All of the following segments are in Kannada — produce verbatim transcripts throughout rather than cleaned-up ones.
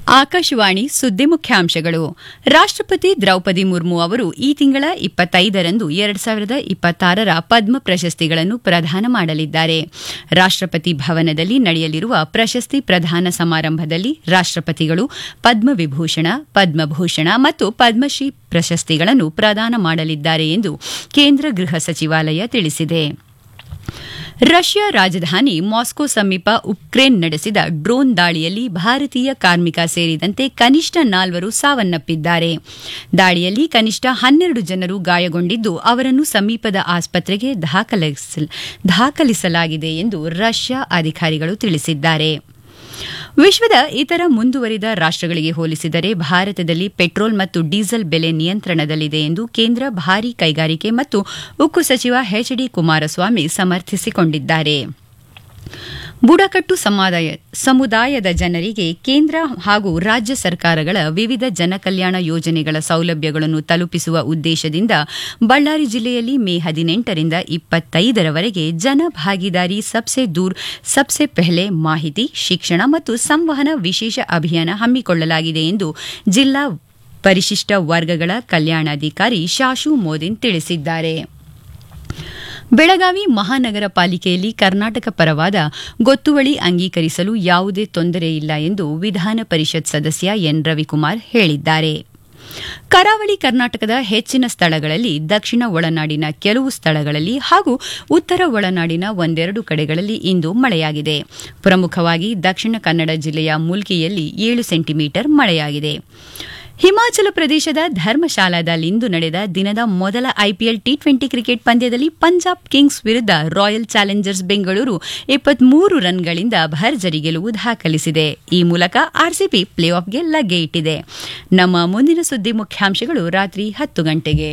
ಆಕಾಶವಾಣಿ ಸುದ್ದಿ ಮುಖ್ಯಾಂಶಗಳು. ರಾಷ್ಟ್ರಪತಿ ದ್ರೌಪದಿ ಮುರ್ಮು ಅವರು ಈ ತಿಂಗಳ ಇಪ್ಪತ್ತೈದರಂದು ಎರಡು ಸಾವಿರದ ಇಪ್ಪತ್ತಾರರ ಪದ್ಮ ಪ್ರಶಸ್ತಿಗಳನ್ನು ಪ್ರದಾನ ಮಾಡಲಿದ್ದಾರೆ. ರಾಷ್ಟ್ರಪತಿ ಭವನದಲ್ಲಿ ನಡೆಯಲಿರುವ ಪ್ರಶಸ್ತಿ ಪ್ರದಾನ ಸಮಾರಂಭದಲ್ಲಿ ರಾಷ್ಟ್ರಪತಿಗಳು ಪದ್ಮವಿಭೂಷಣ, ಪದ್ಮಭೂಷಣ ಮತ್ತು ಪದ್ಮಶ್ರೀ ಪ್ರಶಸ್ತಿಗಳನ್ನು ಪ್ರದಾನ ಮಾಡಲಿದ್ದಾರೆ ಎಂದು ಕೇಂದ್ರ ಗೃಹ ಸಚಿವಾಲಯ ತಿಳಿಸಿದೆ. ರಷ್ಯಾ ರಾಜಧಾನಿ ಮಾಸ್ಕೋ ಸಮೀಪ ಉಕ್ರೇನ್ ನಡೆಸಿದ ಡ್ರೋನ್ ದಾಳಿಯಲ್ಲಿ ಭಾರತೀಯ ಕಾರ್ಮಿಕ ಸೇರಿದಂತೆ ಕನಿಷ್ಠ ನಾಲ್ವರು ಸಾವನ್ನಪ್ಪಿದ್ದಾರೆ. ದಾಳಿಯಲ್ಲಿ ಕನಿಷ್ಠ ಹನ್ನೆರಡು ಜನರು ಗಾಯಗೊಂಡಿದ್ದು ಅವರನ್ನು ಸಮೀಪದ ಆಸ್ಪತ್ರೆಗೆ ದಾಖಲಿಸಲಾಗಿದೆ ಎಂದು ರಷ್ಯಾ ಅಧಿಕಾರಿಗಳು ತಿಳಿಸಿದ್ದಾರೆ. ವಿಶ್ವದ ಇತರ ಮುಂದುವರಿದ ರಾಷ್ಟ್ರಗಳಿಗೆ ಹೋಲಿಸಿದರೆ ಭಾರತದಲ್ಲಿ ಪೆಟ್ರೋಲ್ ಮತ್ತು ಡೀಸೆಲ್ ಬೆಲೆ ನಿಯಂತ್ರಣದಲ್ಲಿದೆ ಎಂದು ಕೇಂದ್ರ ಭಾರೀ ಕೈಗಾರಿಕೆ ಮತ್ತು ಉಕ್ಕು ಸಚಿವ ಎಚ್ ಡಿ ಕುಮಾರಸ್ವಾಮಿ ಸಮರ್ಥಿಸಿಕೊಂಡಿದ್ದಾರೆ. ಬುಡಕಟ್ಟು ಸಮುದಾಯದ ಜನರಿಗೆ ಕೇಂದ್ರ ಹಾಗೂ ರಾಜ್ಯ ಸರ್ಕಾರಗಳ ವಿವಿಧ ಜನಕಲ್ಯಾಣ ಯೋಜನೆಗಳ ಸೌಲಭ್ಯಗಳನ್ನು ತಲುಪಿಸುವ ಉದ್ದೇಶದಿಂದ ಬಳ್ಳಾರಿ ಜಿಲ್ಲೆಯಲ್ಲಿ ಮೇ ಹದಿನೆಂಟರಿಂದ ಇಪ್ಪತ್ತೈದರವರೆಗೆ ಜನ ಭಾಗಿದಾರಿ ಸಬ್ಸೆ ದೂರ್ ಸಬ್ಸೆ ಪೆಹ್ಲೆ ಮಾಹಿತಿ, ಶಿಕ್ಷಣ ಮತ್ತು ಸಂವಹನ ವಿಶೇಷ ಅಭಿಯಾನ ಹಮ್ಮಿಕೊಳ್ಳಲಾಗಿದೆ ಎಂದು ಜಿಲ್ಲಾ ಪರಿಶಿಷ್ಟ ವರ್ಗಗಳ ಕಲ್ಯಾಣಾಧಿಕಾರಿ ಶಾಶು ಮೋದಿನ್ ತಿಳಿಸಿದ್ದಾರೆ. ಬೆಳಗಾವಿ ಮಹಾನಗರ ಪಾಲಿಕೆಯಲ್ಲಿ ಕರ್ನಾಟಕ ಪರವಾದ ಗೊತ್ತುವಳಿ ಅಂಗೀಕರಿಸಲು ಯಾವುದೇ ತೊಂದರೆ ಇಲ್ಲ ಎಂದು ವಿಧಾನ ಪರಿಷತ್ ಸದಸ್ಯ ಎನ್ ರವಿಕುಮಾರ್ ಹೇಳಿದ್ದಾರೆ. ಕರಾವಳಿ ಕರ್ನಾಟಕದ ಹೆಚ್ಚಿನ ಸ್ಥಳಗಳಲ್ಲಿ, ದಕ್ಷಿಣ ಒಳನಾಡಿನ ಕೆಲವು ಸ್ಥಳಗಳಲ್ಲಿ ಹಾಗೂ ಉತ್ತರ ಒಳನಾಡಿನ ಒಂದೆರಡು ಕಡೆಗಳಲ್ಲಿ ಇಂದು ಮಳೆಯಾಗಿದೆ. ಪ್ರಮುಖವಾಗಿ ದಕ್ಷಿಣ ಕನ್ನಡ ಜಿಲ್ಲೆಯ ಮುಲ್ಕಿಯಲ್ಲಿ ಏಳು ಸೆಂಟಿಮೀಟರ್ ಮಳೆಯಾಗಿದೆ. ಹಿಮಾಚಲ ಪ್ರದೇಶದ ಧರ್ಮಶಾಲಾದಲ್ಲಿಂದು ನಡೆದ ದಿನದ ಮೊದಲ ಐಪಿಎಲ್ ಟಿ ಟ್ವೆಂಟಿ ಕ್ರಿಕೆಟ್ ಪಂದ್ಯದಲ್ಲಿ ಪಂಜಾಬ್ ಕಿಂಗ್ಸ್ ವಿರುದ್ಧ ರಾಯಲ್ ಚಾಲೆಂಜರ್ಸ್ ಬೆಂಗಳೂರು ಇಪ್ಪತ್ಮೂರು ರನ್ಗಳಿಂದ ಭರ್ಜರಿ ಗೆಲುವು ದಾಖಲಿಸಿದೆ. ಈ ಮೂಲಕ ಆರ್ಸಿಬಿ ಪ್ಲೇ ಆಫ್ಗೆ ಲಗ್ಗೆ ಇಟ್ಟಿದೆ. ನಮ್ಮ ಮುಂದಿನ ಸುದ್ದಿ ಮುಖ್ಯಾಂಶಗಳು ರಾತ್ರಿ ಹತ್ತು ಗಂಟೆಗೆ.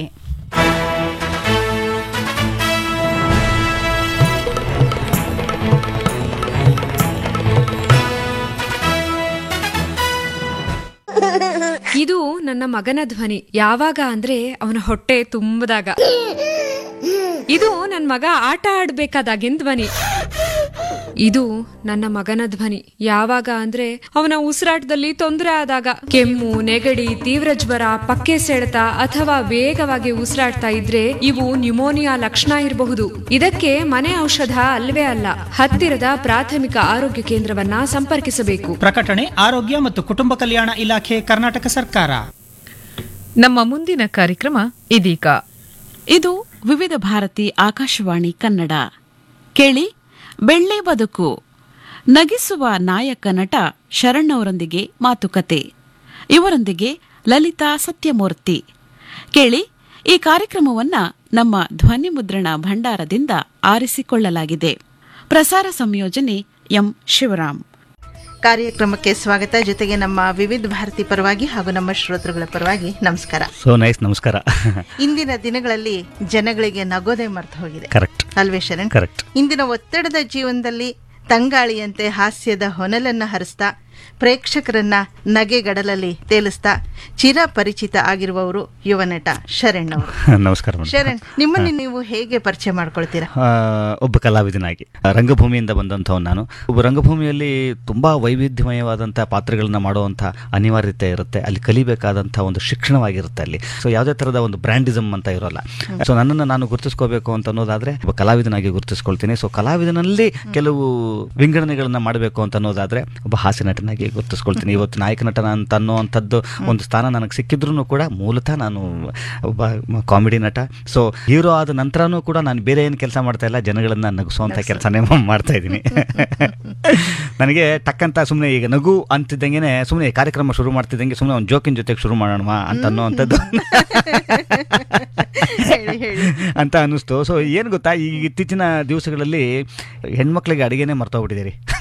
ಇದು ನನ್ನ ಮಗನ ಧ್ವನಿ. ಯಾವಾಗ ಅಂದ್ರೆ ಅವನ ಹೊಟ್ಟೆ ತುಂಬದಾಗ. ಇದು ನನ್ನ ಮಗ ಆಟ ಆಡ್ಬೇಕಾದಾಗಿನ ಧ್ವನಿ. ಇದು ನನ್ನ ಮಗನ ಧ್ವನಿ ಯಾವಾಗ ಅಂದ್ರೆ ಅವನ ಉಸಿರಾಟದಲ್ಲಿ ತೊಂದರೆ ಆದಾಗ, ಕೆಮ್ಮು, ನೆಗಡಿ, ತೀವ್ರ ಜ್ವರ, ಪಕ್ಕೆ ಸೆಳೆತ ಅಥವಾ ವೇಗವಾಗಿ ಉಸಿರಾಡ್ತಾ ಇದ್ರೆ ಇವು ನ್ಯೂಮೋನಿಯಾ ಲಕ್ಷಣ ಇರಬಹುದು. ಇದಕ್ಕೆ ಮನೆ ಔಷಧ ಅಲ್ವೇ ಅಲ್ಲ. ಹತ್ತಿರದ ಪ್ರಾಥಮಿಕ ಆರೋಗ್ಯ ಕೇಂದ್ರವನ್ನ ಸಂಪರ್ಕಿಸಬೇಕು. ಪ್ರಕಟಣೆ ಆರೋಗ್ಯ ಮತ್ತು ಕುಟುಂಬ ಕಲ್ಯಾಣ ಇಲಾಖೆ, ಕರ್ನಾಟಕ ಸರ್ಕಾರ. ನಮ್ಮ ಮುಂದಿನ ಕಾರ್ಯಕ್ರಮ ಇದೀಗ. ಇದು ವಿವಿಧ ಭಾರತಿ ಆಕಾಶವಾಣಿ ಕನ್ನಡ. ಕೇಳಿ, ಬೆಳ್ಳೆ ಬದುಕು, ನಗಿಸುವ ನಾಯಕ ನಟ ಶರಣ್ ಅವರೊಂದಿಗೆ ಮಾತುಕತೆ. ಇವರೊಂದಿಗೆ ಲಲಿತಾ ಸತ್ಯಮೂರ್ತಿ. ಕೇಳಿ, ಈ ಕಾರ್ಯಕ್ರಮವನ್ನ ನಮ್ಮ ಧ್ವನಿ ಮುದ್ರಣ ಭಂಡಾರದಿಂದ ಆರಿಸಿಕೊಳ್ಳಲಾಗಿದೆ. ಪ್ರಸಾರ ಸಂಯೋಜನೆ ಎಂ ಶಿವರಾಮ್. ಕಾರ್ಯಕ್ರಮಕ್ಕೆ ಸ್ವಾಗತ. ಜೊತೆಗೆ ನಮ್ಮ ವಿವಿಧ ಭಾರತಿ ಪರವಾಗಿ ಹಾಗೂ ನಮ್ಮ ಶ್ರೋತೃಗಳ ಪರವಾಗಿ ನಮಸ್ಕಾರ. ಸೋ ನೈಸ್, ನಮಸ್ಕಾರ. ಇಂದಿನ ದಿನಗಳಲ್ಲಿ ಜನಗಳಿಗೆ ನಗೋದೇ ಮರ್ತು ಹೋಗಿದೆ. ಕರೆಕ್ಟ್ ಅಲ್ವೇ ಶರಣ್? ಕರೆಕ್ಟ್. ಇಂದಿನ ಒತ್ತಡದ ಜೀವನದಲ್ಲಿ ತಂಗಾಳಿಯಂತೆ ಹಾಸ್ಯದ ಹೊನಲನ್ನ ಹರಿಸ್ತಾ ಪ್ರೇಕ್ಷಕರನ್ನ ನಗೆಗಡಲಲ್ಲಿ ತೇಲಿಸ್ತಾ ಚಿರಪರಿಚಿತ ಆಗಿರುವವರು ಯುವ ನಟ ಶರಣ್ ಅವರು. ನಮಸ್ಕಾರ ಶರಣ್, ನಿಮ್ಮನ್ನು ನೀವು ಹೇಗೆ ಪರಿಚಯ ಮಾಡ್ಕೊಳ್ತೀರಾ? ಒಬ್ಬ ಕಲಾವಿದನಾಗಿ ರಂಗಭೂಮಿಯಿಂದ ಬಂದಂಥವ್ ನಾನು. ಒಬ್ಬ ರಂಗಭೂಮಿಯಲ್ಲಿ ತುಂಬಾ ವೈವಿಧ್ಯಮಯವಾದಂತಹ ಪಾತ್ರಗಳನ್ನ ಮಾಡುವಂತಹ ಅನಿವಾರ್ಯತೆ ಇರುತ್ತೆ. ಅಲ್ಲಿ ಕಲಿಬೇಕಾದಂತಹ ಒಂದು ಶಿಕ್ಷಣವಾಗಿರುತ್ತೆ ಅಲ್ಲಿ. ಸೊ ಯಾವುದೇ ತರದ ಒಂದು ಬ್ರ್ಯಾಂಡಿಸಮ್ ಅಂತ ಇರೋಲ್ಲ. ಸೊ ನನ್ನನ್ನು ನಾನು ಗುರುತಿಸ್ಕೋಬೇಕು ಅಂತ ಅನ್ನೋದಾದ್ರೆ ಒಬ್ಬ ಕಲಾವಿದನಾಗಿ ಗುರುತಿಸ್ಕೊಳ್ತೀನಿ. ಸೊ ಕಲಾವಿದನಲ್ಲಿ ಕೆಲವು ವಿಂಗಡಣೆಗಳನ್ನ ಮಾಡಬೇಕು ಅಂತ ಅನ್ನೋದಾದ್ರೆ ಒಬ್ಬ ಹಾಸ್ಯ ನಟನಾಗಿ ಗುರುತಿಸ್ಕೊಳ್ತೀನಿ. ಇವತ್ತು ನಾಯಕ ನಟನ ಅಂತ ಅನ್ನೋವಂಥದ್ದು ಒಂದು ಸ್ಥಾನ ನನಗೆ ಸಿಕ್ಕಿದ್ರು ಕೂಡ ಮೂಲತಃ ನಾನು ಒಬ್ಬ ಕಾಮಿಡಿ ನಟ. ಸೊ ಹೀರೋ ಆದ ನಂತರನೂ ಕೂಡ ನಾನು ಬೇರೆ ಏನು ಕೆಲಸ ಮಾಡ್ತಾ ಇಲ್ಲ, ಜನಗಳನ್ನ ನಗಿಸುವಂಥ ಕೆಲಸನೇ ಮಾಡ್ತಾ ಇದ್ದೀನಿ. ನನಗೆ ಟಕ್ಕಂತ ಸುಮ್ಮನೆ ಈಗ ನಗು ಅಂತಿದ್ದಂಗೆ ಸುಮ್ಮನೆ ಕಾರ್ಯಕ್ರಮ ಶುರು ಮಾಡ್ತಿದ್ದಂಗೆ ಸುಮ್ಮನೆ ಒಂದು ಜೋಕಿನ ಜೊತೆಗೆ ಶುರು ಮಾಡೋಣ ಅಂತ ಅನ್ನೋವಂಥದ್ದು ಅಂತ ಅನ್ನಿಸ್ತು. ಸೊ ಏನು ಗೊತ್ತಾ, ಈ ಇತ್ತೀಚಿನ ದಿವಸಗಳಲ್ಲಿ ಹೆಣ್ಮಕ್ಳಿಗೆ ಅಡುಗೆನೇ ಮರ್ತೋಗ್ಬಿಟ್ಟಿದ್ದೀರಿ.